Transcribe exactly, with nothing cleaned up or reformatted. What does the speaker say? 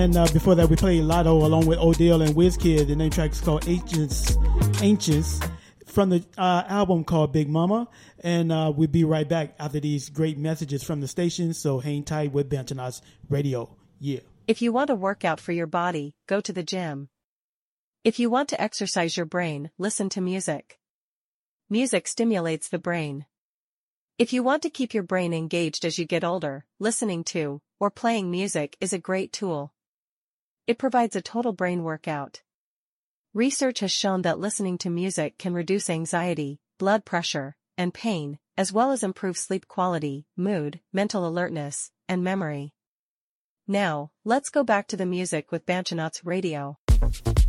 And uh, before that, we played Lotto along with Odell and WizKid. The name track is called Ancients, Ancients from the uh, album called Big Mama. And uh, we'll be right back after these great messages from the station. So hang tight with Bentonauts Radio. Yeah. If you want a workout for your body, go to the gym. If you want to exercise your brain, listen to music. Music stimulates the brain. If you want to keep your brain engaged as you get older, listening to or playing music is a great tool. It provides a total brain workout. Research has shown that listening to music can reduce anxiety, blood pressure, and pain, as well as improve sleep quality, mood, mental alertness, and memory. Now, let's go back to the music with Bentonauts Radio.